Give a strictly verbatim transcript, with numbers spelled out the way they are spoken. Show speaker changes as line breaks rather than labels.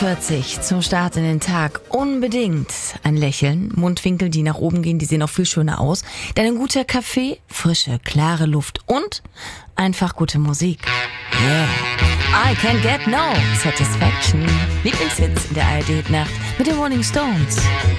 vierzig zum Start in den Tag unbedingt ein Lächeln, Mundwinkel, die nach oben gehen, die sehen auch viel schöner aus. Dann ein guter Kaffee, frische, klare Luft und einfach gute Musik. Yeah. I can get no satisfaction. Lieblingshits in der A R D-Nacht mit den Rolling Stones.